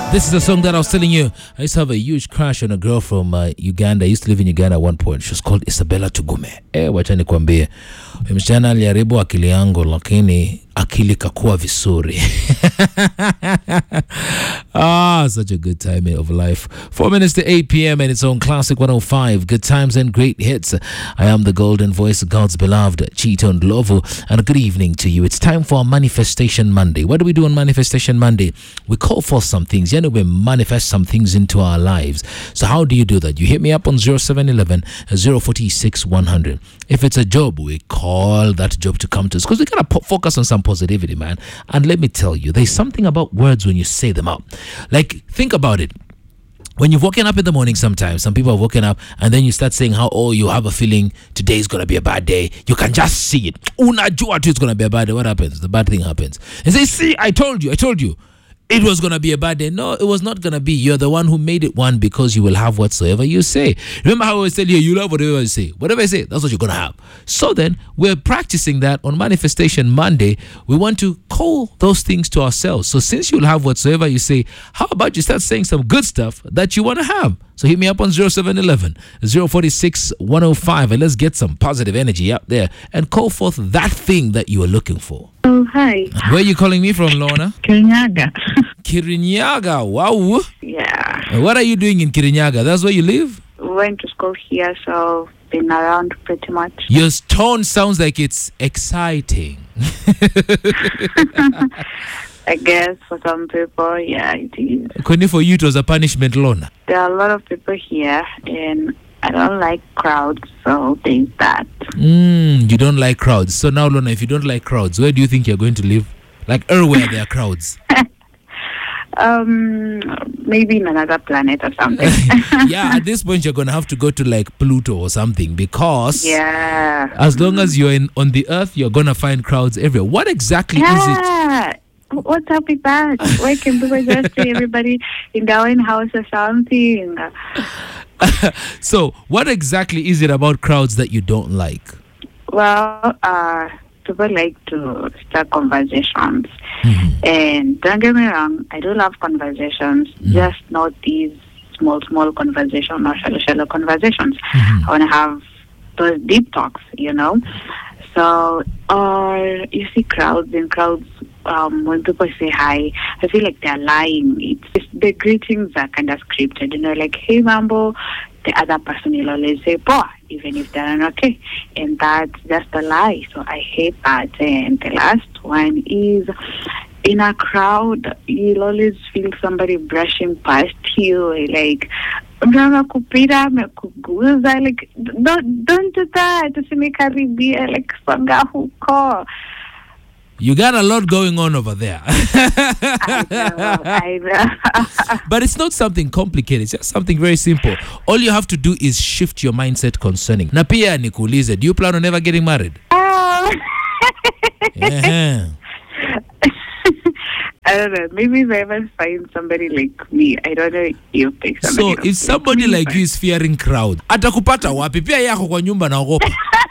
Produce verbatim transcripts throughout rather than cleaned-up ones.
This is a song that I was telling you. I used to have a huge crush on a girl from uh, Uganda. I used to live in Uganda at one point. She was called Isabella Tugume. Eh, wacha nikwambie. Msichana aliharibu akili yangu lakini akili kakua visuri. Ah, such a good time of life. Four minutes to eight p.m. and it's on Classic one oh five. Good times and great hits. I am the golden voice of God's beloved, Chito Ndlovu, and a good evening to you. It's time for Manifestation Monday. What do we do on Manifestation Monday? We call for some things. You know, we manifest some things into our lives. So how do you do that? You hit me up on zero seven one one, zero four six, one hundred. If it's a job, we call that job to come to us because we gotta po- focus on some positivity, man. And let me tell you, there's something about words when you say them out. Like, think about it. When you've woken up in the morning, sometimes some people have woken up and then you start saying how, oh, you have a feeling today is going to be a bad day. You can just see it. Unajua tu it's going to be a bad day. What happens? The bad thing happens. And say, see, I told you, I told you. It was going to be a bad day. No, it was not going to be. You're the one who made it one because you will have whatsoever you say. Remember how I always tell you, you love whatever I say. Whatever I say, that's what you're going to have. So then, we're practicing that on Manifestation Monday. We want to call those things to ourselves. So since you'll have whatsoever you say, how about you start saying some good stuff that you want to have? So hit me up on zero seven one one, zero four six, one oh five and let's get some positive energy up there and call forth that thing that you are looking for. Oh, hi. Where are you calling me from, Lorna? Kirinyaga. Kirinyaga, wow. Yeah. What are you doing in Kirinyaga? That's where you live? Went to school here, so been around pretty much. Your tone sounds like it's exciting. I guess for some people, yeah, it is. Kwani for you it was a punishment, Lorna? There are a lot of people here, and I don't like crowds, so there's that. Mm, you don't like crowds. So now, Lorna, if you don't like crowds, where do you think you're going to live? Like everywhere there are crowds. Um, maybe in another planet or something. Yeah, at this point you're gonna have to go to like Pluto or something because yeah, as long as you're in on the Earth, you're gonna find crowds everywhere. What exactly yeah. is it? What's up with that? Why can't people just say everybody in their own house or something? So, what exactly is it about crowds that you don't like? Well, uh, people like to start conversations. Mm-hmm. And don't get me wrong, I do love conversations, mm-hmm. just not these small, small conversations or shallow, shallow conversations. Mm-hmm. I want to have those deep talks, you know. So, or you see crowds and crowds, um, when people say hi, I feel like they're lying. It's just, the greetings are kind of scripted, you know, like, hey, Mambo. The other person will always say, poor, even if they're not okay. And that's just a lie. So I hate that. And the last one is, in a crowd, you'll always feel somebody brushing past you, like, like don't don't do that. Like songa huko. You got a lot going on over there. I know, I know. But it's not something complicated. It's just something very simple. All you have to do is shift your mindset concerning. Na pia nikuulize, do you plan on ever getting married? Oh. Yeah. I don't know. Maybe if I ever find somebody like me, I don't know if there's somebody. So if somebody like you is fearing crowd, atakupata wapi? Pia yako kwa nyumba naogopa.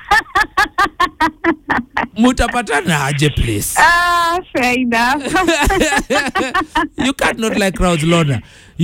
Mutapatana aje please. Ah, fair enough. You can't not like crowds, Lorna.